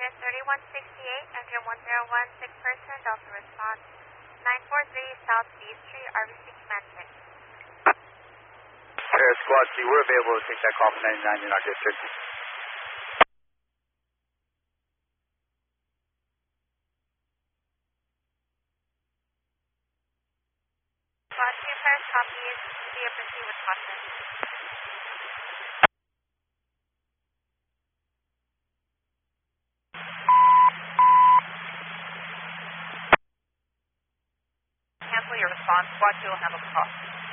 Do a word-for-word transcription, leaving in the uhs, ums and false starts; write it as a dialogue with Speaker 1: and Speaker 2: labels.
Speaker 1: Address thirty-one sixty-eight, engine one zero one six person, Delta response nine four three South B Street, R B C Command six.
Speaker 2: Air Squad C, we're available to take that call from ninety-nine in our district.
Speaker 1: Squad two, first copies, via proceed with caution. Cancel your response, Squad two will handle the call.